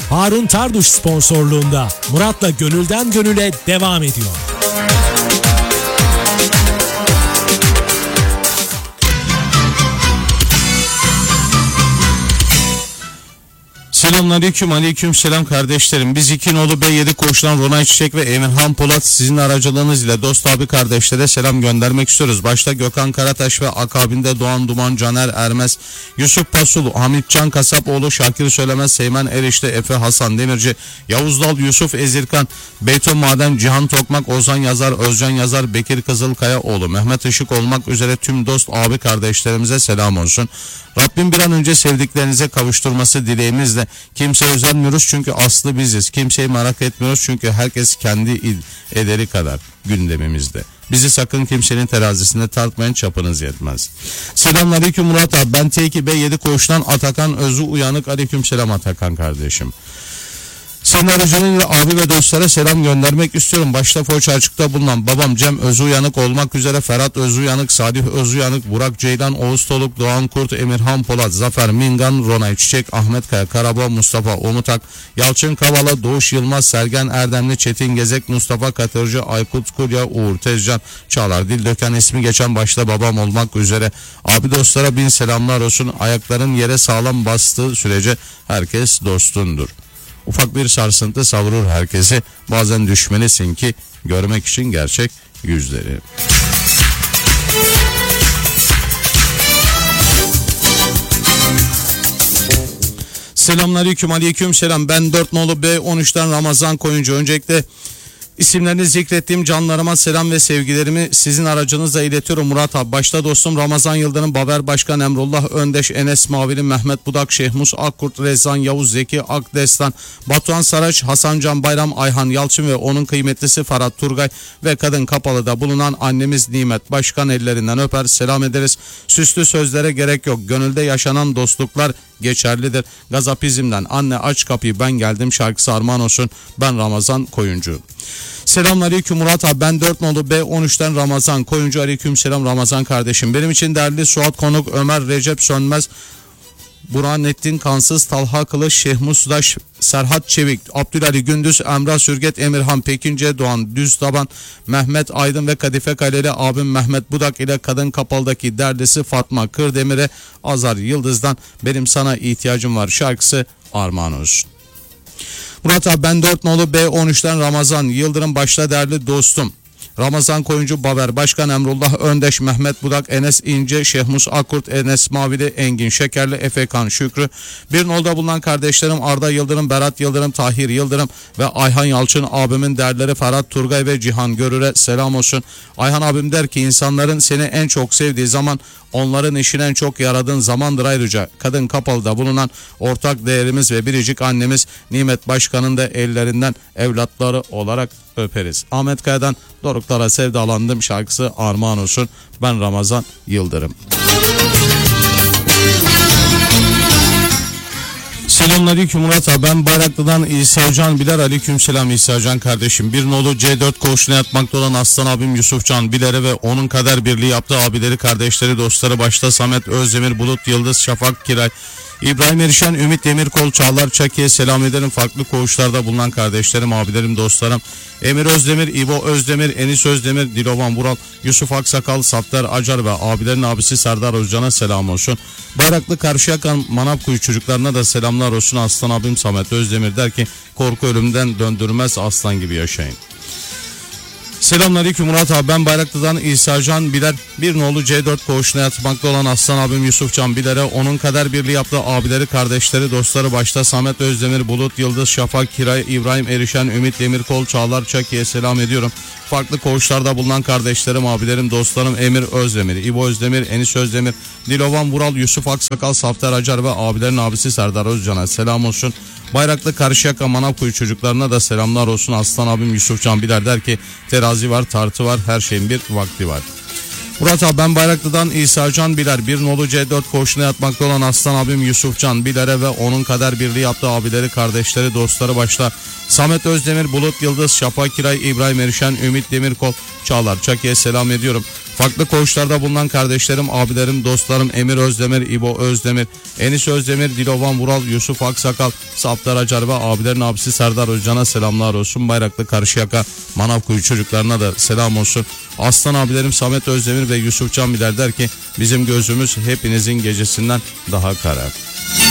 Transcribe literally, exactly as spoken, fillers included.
Harun Tarduş sponsorluğunda Murat'la Gönülden Gönüle devam ediyor. Selamünaleyküm, aleyküm selam kardeşlerim. Biz iki nolu B yedi koğuştan Ronay Çiçek ve Emirhan Polat sizin aracılığınız ile dost abi kardeşlere selam göndermek istiyoruz. Başta Gökhan Karataş ve akabinde Doğan Duman, Caner Ermez, Yusuf Pasul, Hamit Can Kasapoğlu, Şakir Söylemez, Seymen Erişte, Efe Hasan Demirci, Yavuz Dal, Yusuf Ezirkan, Beyton Maden, Cihan Tokmak, Ozan Yazar, Özcan Yazar, Bekir Kızılkayaoğlu, Mehmet Işık olmak üzere tüm dost abi kardeşlerimize selam olsun. Rabbim bir an önce sevdiklerinize kavuşturması dileğimizle. Kimseye özenmiyoruz çünkü aslı biziz. Kimseyi merak etmiyoruz çünkü herkes kendi ederi kadar gündemimizde. Bizi sakın kimsenin terazisinde tartmayın, çapınız yetmez. Selamünaleyküm Murat abi. Ben T iki B yedi koğuştan Atakan Özü Uyanık. Aleyküm selam Atakan kardeşim. Senin aracılığıyla abi ve dostlara selam göndermek istiyorum. Başta Foç Açık'ta bulunan babam Cem Özü Uyanık olmak üzere Ferhat Özü Uyanık, Salih Özü Uyanık, Burak Ceylan, Oğuz Toluk, Doğan Kurt, Emirhan Polat, Zafer Mingan, Ronay Çiçek, Ahmet Kaya, Karabağ, Mustafa Umutak, Yalçın Kavala, Doğuş Yılmaz, Sergen Erdemli, Çetin Gezek, Mustafa Katırcı, Aykut Kulya, Uğur Tezcan, Çağlar Dildöken ismi geçen başta babam olmak üzere abi dostlara bin selamlar olsun. Ayakların yere sağlam bastığı sürece herkes dostundur. Ufak bir sarsıntı savurur herkesi. Bazen düşmelisin ki görmek için gerçek yüzleri. Selamünaleyküm, aleyküm selam. Ben dört nolu B on üçten Ramazan Koyuncu. Öncelikle İsimlerini zikrettiğim canlarıma selam ve sevgilerimi sizin aracınızla iletiyorum Murat abi. Başta dostum Ramazan Yıldırım, Baver Başkan Emrullah Öndeş, Enes Mavili, Mehmet Budak, Şehmus Akkurt, Rezan Yavuz, Zeki Akdestan, Batuhan Saraç, Hasan Can Bayram, Ayhan Yalçın ve onun kıymetlisi Ferhat Turgay ve Kadın Kapalı'da bulunan annemiz Nimet Başkan ellerinden öper selam ederiz. Süslü sözlere gerek yok. Gönülde yaşanan dostluklar geçerlidir. Gazapizm'den Anne Aç Kapıyı Ben Geldim şarkısı armağan olsun. Ben Ramazan Koyuncu. Selamünaleyküm Murat abi. Ben dört nolu B on üçten Ramazan Koyuncu. Aleyküm selam Ramazan kardeşim. Benim için değerli Suat Konuk, Ömer Recep Sönmez, Burhanettin Kansız, Talha Kılıç, Şehmus Daş, Serhat Çevik, Abdülali Gündüz, Emrah Sürget, Emirhan Pekince, Doğan Düztaban, Mehmet Aydın ve Kadife Kaleli abim Mehmet Budak ile Kadın Kapalı'daki derdisi Fatma Kırdemir'e Azar Yıldız'dan Benim Sana İhtiyacım Var şarkısı armağan olsun. Murat abi ben dört nolu B on üçten Ramazan Yıldırım başta değerli dostum Ramazan Koyuncu, Baver Başkan Emrullah Öndeş, Mehmet Budak, Enes İnce, Şehmus Akkurt, Enes Mavili, Engin Şekerli, Efekan Şükrü, bir nolda bulunan kardeşlerim Arda Yıldırım, Berat Yıldırım, Tahir Yıldırım ve Ayhan Yalçın abimin değerleri Ferhat Turgay ve Cihan Görür'e selam olsun. Ayhan abim der ki insanların seni en çok sevdiği zaman onların işine en çok yaradığın zamandır. Ayrıca Kadın Kapalı'da bulunan ortak değerimiz ve biricik annemiz Nimet Başkan'ın da ellerinden evlatları olarak öperiz. Ahmet Kaya'dan Doruklara Sevdalandım şarkısı armağan olsun. Ben Ramazan Yıldırım. Selamünaleyküm Murat abi. Ben Bayraklı'dan İsa Can Biler. Aleyküm selam İsa Can kardeşim. Bir nolu C dört koğuşuna yatmakta olan aslan abim Yusuf Can Biler'e ve onun kader birliği yaptığı abileri, kardeşleri, dostları başta Samet Özdemir, Bulut Yıldız, Şafak Kiray, İbrahim Erişen, Ümit Demirkol, Çağlar Çaki'ye selam ederim. Farklı koğuşlarda bulunan kardeşlerim, abilerim, dostlarım Emir Özdemir, İbo Özdemir, Enis Özdemir, Dilovan Vural, Yusuf Aksakal, Sattar Acar ve abilerin abisi Serdar Özcan'a selam olsun. Bayraklı Karşıyaka Manavkuyu çocuklarına da selamlar olsun. Aslan abim Samet Özdemir der ki korku ölümden döndürmez, aslan gibi yaşayın. Selamünaleyküm Murat abi. Ben Bayraklı'dan İsa Can Biler. Bir nolu C dört koğuşuna yatmakta olan aslan abim Yusuf Can Biler'e onun kader birliği yaptığı abileri, kardeşleri, dostları başta Samet Özdemir, Bulut Yıldız, Şafak Kiray, İbrahim Erişen, Ümit Demirkol, Çağlar Çaki'ye selam ediyorum. Farklı koğuşlarda bulunan kardeşlerim, abilerim, dostlarım Emir Özdemir, İbo Özdemir, Enis Özdemir, Dilovan Vural, Yusuf Aksakal, Safter Acar ve abilerin abisi Serdar Özcan'a selam olsun. Bayraklı Karşıyaka Manavkuyu çocuklarına da selamlar olsun. Aslan abim Yusuf Can Biler der ki terazi var, tartı var, her şeyin bir vakti var. Murat abi ben Bayraklı'dan İsa Can Biler. Bir nolu C dört koğuşuna yatmakta olan aslan abim Yusuf Can Biler'e ve onun kader birliği yaptığı abileri, kardeşleri, dostları başta Samet Özdemir, Bulut Yıldız, Şafak Kiray, İbrahim Erişen, Ümit Demirkol, Çağlar Çaki'ye selam ediyorum. Farklı koğuşlarda bulunan kardeşlerim, abilerim, dostlarım Emir Özdemir, İbo Özdemir, Enis Özdemir, Dilovan Vural, Yusuf Aksakal, Saptar Acar ve abilerin abisi Serdar Özcan'a selamlar olsun. Bayraklı Karşıyaka Manavkuyu çocuklarına da selam olsun. Aslan abilerim Samet Özdemir ve Yusuf Can Biler der ki bizim gözümüz hepinizin gecesinden daha kara.